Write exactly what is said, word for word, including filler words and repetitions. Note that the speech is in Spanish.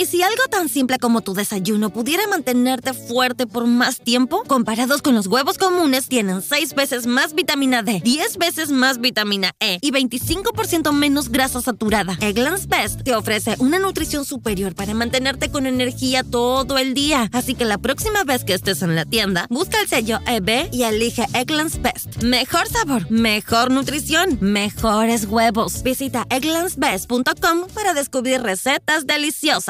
si algo tan simple como tu desayuno pudiera mantenerte fuerte por más tiempo, comparados con los huevos comunes, tienen seis veces más vitamina D, diez veces más vitamina E y veinticinco por ciento menos grasa saturada. Eggland's Best te ofrece una nutrición superior para mantenerte con energía todo el día. Así que la próxima vez que estés en la tienda, busca el sello E B y elige Eggland's Best. Mejor sabor, mejor nutrición, mejores huevos. Visita egglands best punto com para descubrir recetas deliciosas.